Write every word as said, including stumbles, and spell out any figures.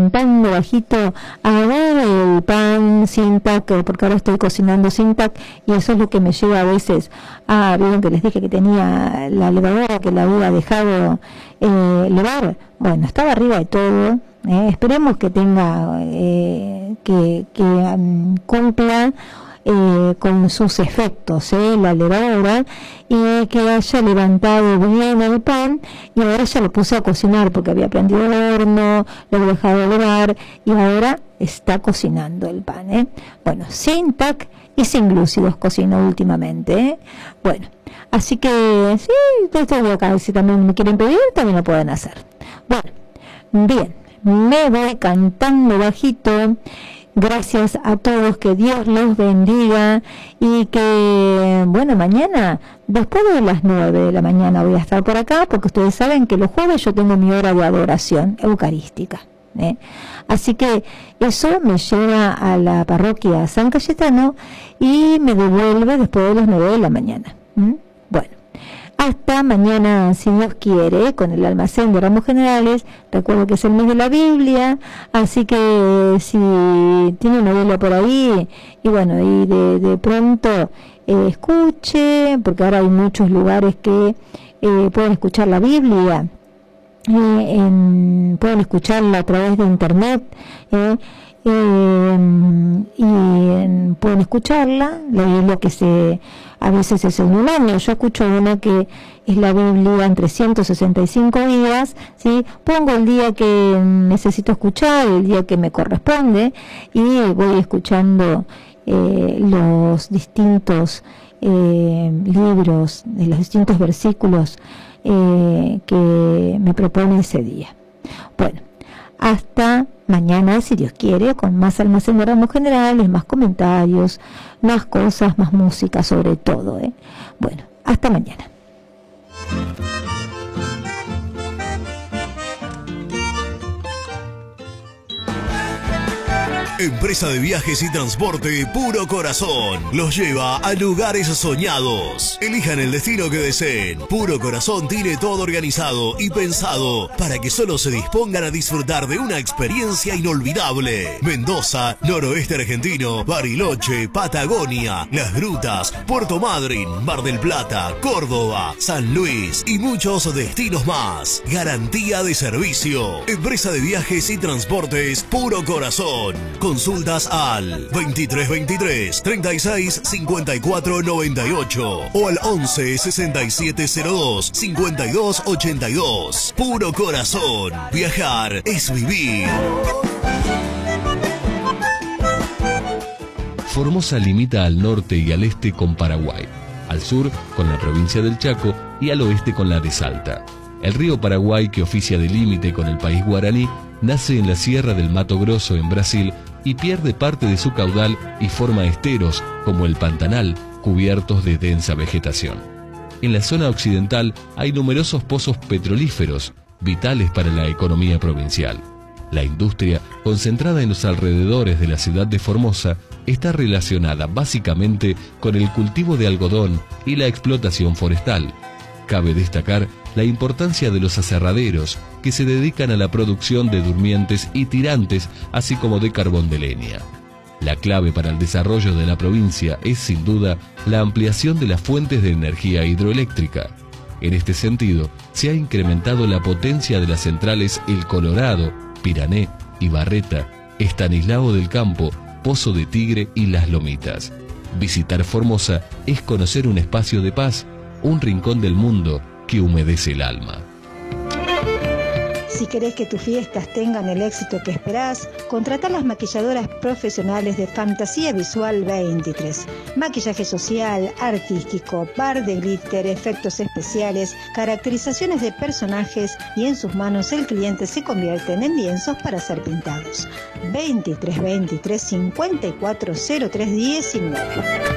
cantando bajito, agarrar el pan sin tac, porque ahora estoy cocinando sin tac, y eso es lo que me lleva a veces a, vieron que les dije que tenía la levadura que la había dejado eh, levar, bueno, estaba arriba de todo, eh, esperemos que tenga, eh, que, que um, cumpla Eh, con sus efectos, eh, la levadura, y que haya levantado bien el pan, y ahora ya lo puse a cocinar porque había prendido el horno, lo he dejado elevar y ahora está cocinando el pan, eh. Bueno, sin tac y sin glúcidos cocino últimamente, eh. Bueno, así que sí, estoy acá, si también me quieren pedir también lo pueden hacer. Bueno, bien, me voy cantando bajito. Gracias a todos, que Dios los bendiga, y que, bueno, mañana, después de las nueve de la mañana voy a estar por acá, porque ustedes saben que los jueves yo tengo mi hora de adoración eucarística, ¿eh? Así que eso me lleva a la parroquia San Cayetano y me devuelve después de las nueve de la mañana. ¿Mm? Bueno. Hasta mañana, si Dios quiere, con el almacén de Ramos Generales. Recuerdo que es el mes de la Biblia, así que si tiene una Biblia por ahí, y bueno, y de, de pronto eh, escuche, porque ahora hay muchos lugares que eh, pueden escuchar la Biblia, eh, en, pueden escucharla a través de internet, eh, eh, y en, pueden escucharla, la Biblia que se... a veces es en un año, yo escucho una que es la Biblia en trescientos sesenta y cinco días, ¿sí? Pongo el día que necesito escuchar, el día que me corresponde, y voy escuchando eh, los distintos eh, libros, de los distintos versículos eh, que me propone ese día. Bueno, hasta mañana, si Dios quiere, con más almacén de Ramos Generales, más comentarios, más cosas, más música sobre todo, ¿eh? Bueno, hasta mañana. Empresa de viajes y transporte Puro Corazón los lleva a lugares soñados. Elijan el destino que deseen. Puro Corazón tiene todo organizado y pensado para que solo se dispongan a disfrutar de una experiencia inolvidable. Mendoza, noroeste argentino, Bariloche, Patagonia, Las Grutas, Puerto Madryn, Mar del Plata, Córdoba, San Luis y muchos destinos más. Garantía de servicio. Empresa de viajes y transportes Puro Corazón. Consultas al veintitrés veintitrés, treinta y seis, cincuenta y cuatro noventa y ocho o al once, sesenta y siete cero dos, cincuenta y dos ochenta y dos. Puro Corazón. Viajar es vivir. Formosa limita al norte y al este con Paraguay, al sur con la provincia del Chaco y al oeste con la de Salta. El río Paraguay, que oficia de límite con el país guaraní, nace en la Sierra del Mato Grosso en Brasil y pierde parte de su caudal y forma esteros como el Pantanal, cubiertos de densa vegetación. En la zona occidental hay numerosos pozos petrolíferos, vitales para la economía provincial. La industria, concentrada en los alrededores de la ciudad de Formosa, está relacionada básicamente con el cultivo de algodón y la explotación forestal. Cabe destacar la importancia de los aserraderos, que se dedican a la producción de durmientes y tirantes, así como de carbón de leña. La clave para el desarrollo de la provincia es, sin duda, la ampliación de las fuentes de energía hidroeléctrica. En este sentido, se ha incrementado la potencia de las centrales El Colorado, Pirané y Barreta, Estanislao del Campo, Pozo de Tigre y Las Lomitas. Visitar Formosa es conocer un espacio de paz, un rincón del mundo que humedece el alma. Si querés que tus fiestas tengan el éxito que esperás, contratá las maquilladoras profesionales de Fantasía Visual veintitrés. Maquillaje social, artístico, bar de glitter, efectos especiales, caracterizaciones de personajes, y en sus manos el cliente se convierte en lienzos para ser pintados. veintitrés veintitrés, cincuenta y cuatro cero tres diecinueve.